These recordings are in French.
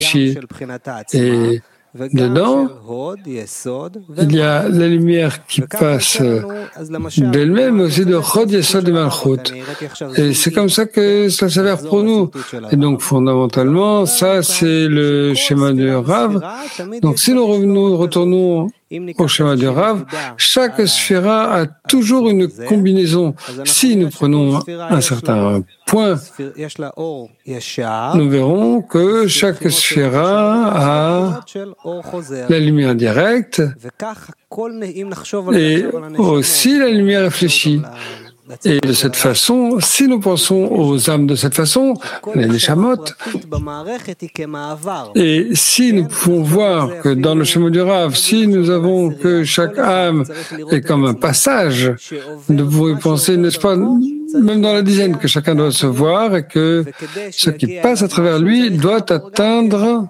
réfléchie. Et dedans, il y a la lumière qui passe d'elle-même, mais aussi de Chod Yesod et Malchut. Et c'est comme ça que ça s'avère pour nous. Et donc, fondamentalement, ça, c'est le schéma de Rav. Donc, si nous retournons au schéma du Rav, chaque sphira a toujours une combinaison. Si nous prenons un certain point, nous verrons que chaque sphira a la lumière directe et aussi la lumière réfléchie. Et de cette façon, si nous pensons aux âmes de cette façon, les neshamot, et si nous pouvons voir que dans le schéma du Rav, si nous avons que chaque âme est comme un passage, nous pouvons penser, n'est-ce pas, même dans la dizaine, que chacun doit se voir et que ce qui passe à travers lui doit atteindre.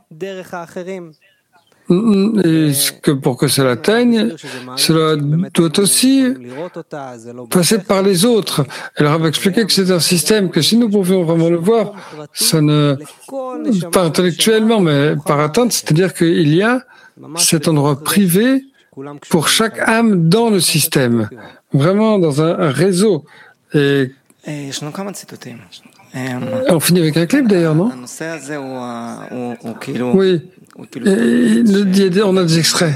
Et que pour que cela atteigne, cela doit aussi passer par les autres. Elle va expliquer que c'est un système que si nous pouvions vraiment le voir, ça ne, pas intellectuellement, mais par atteinte, c'est-à-dire qu'il y a cet endroit privé pour chaque âme dans le système, vraiment dans un réseau. Et on finit avec un clip d'ailleurs, non? Oui. Et on a des extraits.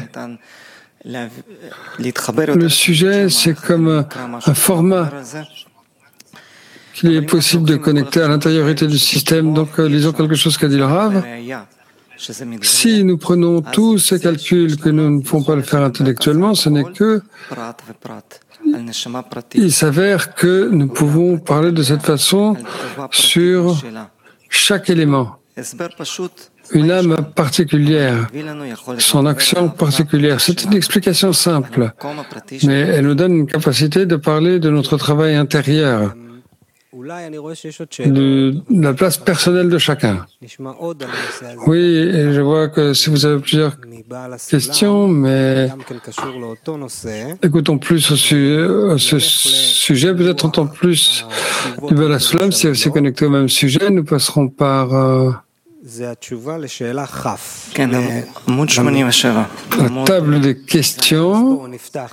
Le sujet, c'est comme un format qu'il est possible de connecter à l'intériorité du système. Donc, lisons quelque chose qu'a dit le Rav. Si nous prenons tous ces calculs que nous ne pouvons pas le faire intellectuellement, ce n'est que... Il s'avère que nous pouvons parler de cette façon sur chaque élément. Une âme particulière, son action particulière. C'est une explication simple, mais elle nous donne une capacité de parler de notre travail intérieur, de la place personnelle de chacun. Oui, et je vois que si vous avez plusieurs questions, mais écoutons plus ce sujet, peut-être entend plus du Baal HaSulam, si c'est connecté au même sujet, nous passerons par... La table des questions.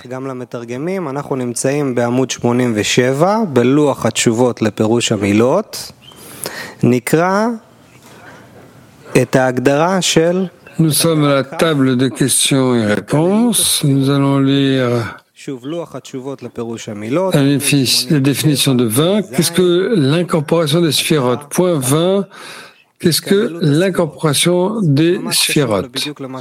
Nous sommes à la table de questions et réponses. Nous allons lire la définition de 20. Qu'est-ce que l'incorporation des sphérotes? Point 20. Qu'est-ce que l'incorporation des sphérotes?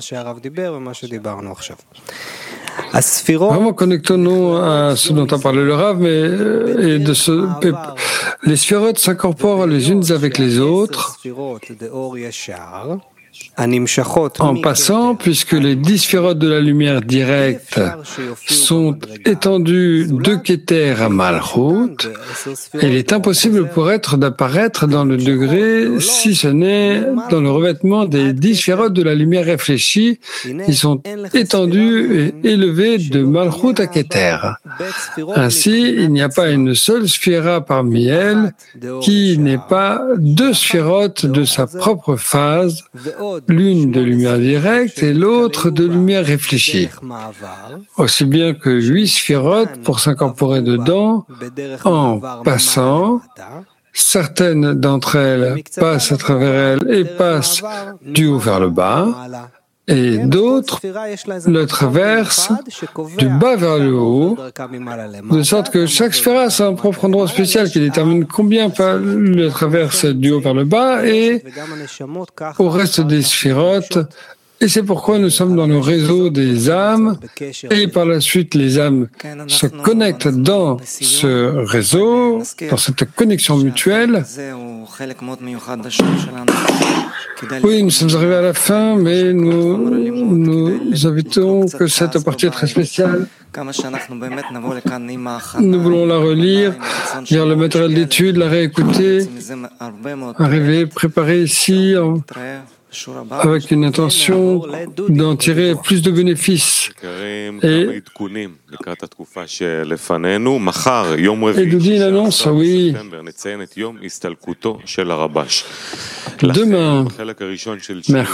Vraiment, connectons-nous à ce dont a parlé le Rav, mais les sphérotes s'incorporent les unes avec les autres en passant, puisque les 10 sphérotes de la lumière directe sont étendues de Keter à Malchut, il est impossible pour être d'apparaître dans le degré, si ce n'est dans le revêtement des 10 sphérotes de la lumière réfléchie, qui sont étendues et élevées de Malchut à Keter. Ainsi, il n'y a pas une seule sphéra parmi elles qui n'ait pas 2 sphérotes de sa propre phase, l'une de lumière directe et l'autre de lumière réfléchie. Aussi bien que 8 sphérotes pour s'incorporer dedans, en passant, certaines d'entre elles passent à travers elles et passent du haut vers le bas, et d'autres le traversent du bas vers le haut, de sorte que chaque sphère a son propre endroit spécial qui détermine combien le traverse du haut vers le bas et au reste des sphérotes. Et c'est pourquoi nous sommes dans le réseau des âmes, et par la suite les âmes se connectent dans ce réseau, dans cette connexion mutuelle. Oui, nous sommes arrivés à la fin, mais nous invitons que cette partie est très spéciale. Nous voulons la relire, lire le matériel d'étude, la réécouter, arriver, préparer ici, avec une intention d'en tirer plus de bénéfices. Et nous dit l'annonce, oui. Demain, mercredi